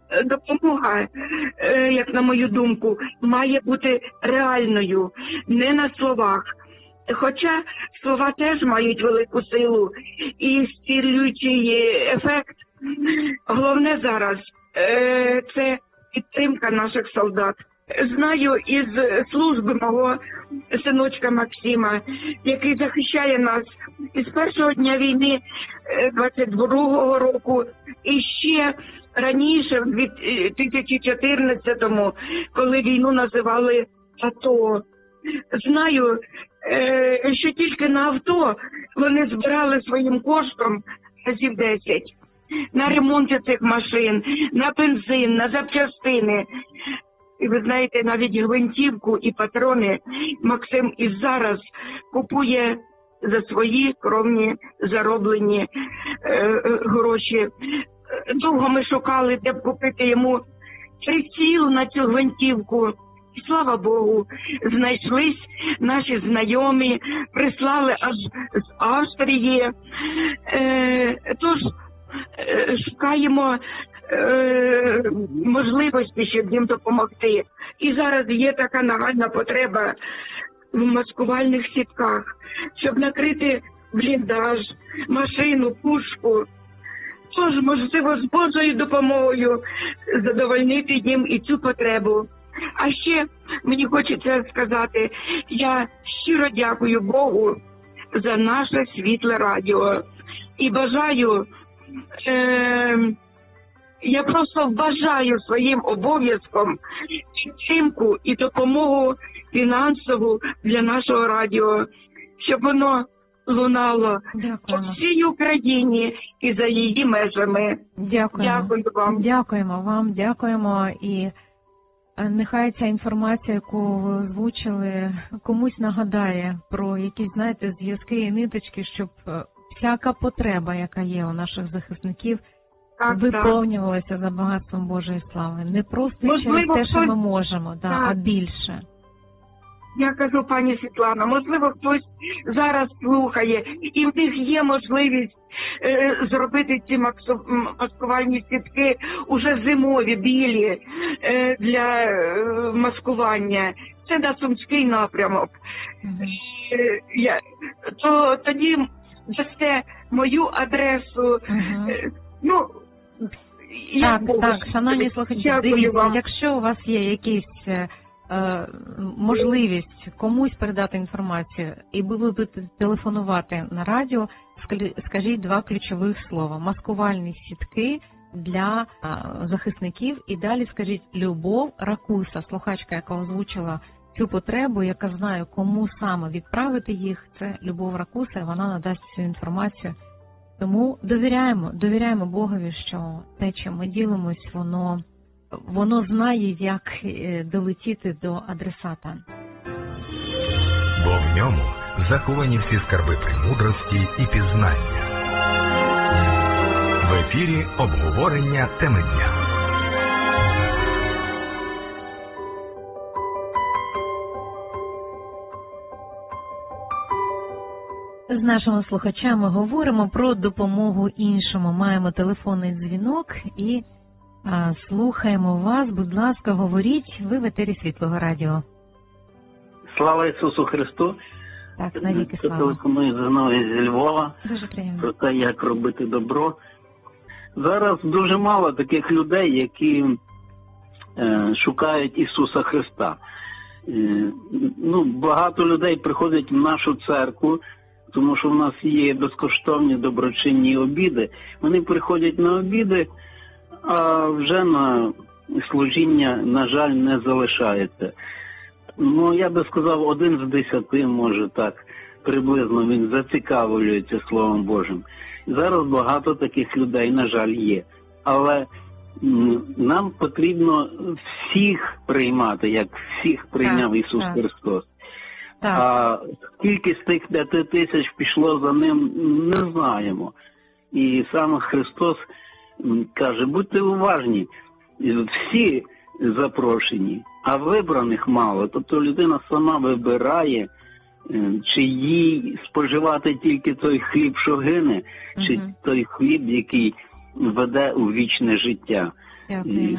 допомога, як на мою думку, має бути реальною, не на словах. Хоча слова теж мають велику силу і зцілюючий ефект. Головне зараз це підтримка наших солдат. Знаю із служби мого синочка Максима, який захищає нас із першого дня війни 22-го року і ще раніше, в 2014-му, коли війну називали АТО. Знаю, що тільки на авто вони збирали своїм коштом разів 10 на ремонт цих машин, на бензин, на запчастини. І ви знаєте, навіть гвинтівку і патрони Максим і зараз купує за свої кровні зароблені гроші. Довго ми шукали, де б купити йому приціл на цю гвинтівку. І слава Богу, знайшлись наші знайомі, прислали аж з Австрії. Тож шукаємо можливості, щоб їм допомогти. І зараз є така нагальна потреба в маскувальних сітках, щоб накрити бліндаж, машину, пушку. Тож, можливо, з Божою допомогою задовольнити їм і цю потребу. А ще мені хочеться сказати, я щиро дякую Богу за наше світле радіо. І бажаю, я просто вважаю своїм обов'язком підтримку і допомогу фінансову для нашого радіо, щоб воно лунало по всій Україні і за її межами. Дякуємо. Дякую вам. Дякуємо вам, дякуємо. І нехай ця інформація, яку ви озвучили, комусь нагадає про якісь, знаєте, зв'язки і ниточки, щоб всяка потреба, яка є у наших захисників, виповнювалася за багатством Божої слави. Не просто через те, що ми можемо, а більше. Я кажу, пані Світлана, можливо, хтось зараз слухає, і в них є можливість зробити ці маскувальні сітки уже зимові, білі, для маскування. Це на Сумський напрямок. То тоді дасте мою адресу. Ну, так, шановні слухачі, дивіться, якщо у вас є якісь можливість комусь передати інформацію, і ви будете телефонувати на радіо, скажіть два ключових слова: маскувальні сітки для захисників, і далі скажіть Любов Ракуса, слухачка, яка озвучила цю потребу, яка знає, кому саме відправити їх, це Любов Ракуса, і вона надасть цю інформацію. Тому довіряємо Богові, що те, чим ми ділимось, воно знає, як долетіти до адресата. Бо в ньому заховані всі скарби премудрості і пізнання. В ефірі обговорення теми дня. З нашими слухачами говоримо про допомогу іншому. Маємо телефонний дзвінок і слухаємо вас. Будь ласка, говоріть. Ви в етері Світлого радіо. Слава Ісусу Христу. Так, навіки слава. Телефоную знову зі Львова. Дуже приємно. Про те, як робити добро. Зараз дуже мало таких людей, які шукають Ісуса Христа. Багато людей приходять в нашу церкву, тому що в нас є безкоштовні доброчинні обіди. Вони приходять на обіди, а вже на служіння, на жаль, не залишається. Я би сказав, 1 з 10, може так, приблизно він зацікавлюється Словом Божим. Зараз багато таких людей, на жаль, є. Але нам потрібно всіх приймати, як всіх прийняв Ісус Христос. Так. А скільки з тих 5 тисяч пішло за ним, не знаємо. І саме Христос каже, будьте уважні, всі запрошені, а вибраних мало. Тобто людина сама вибирає, чи їй споживати тільки той хліб, що гине, чи той хліб, який веде у вічне життя.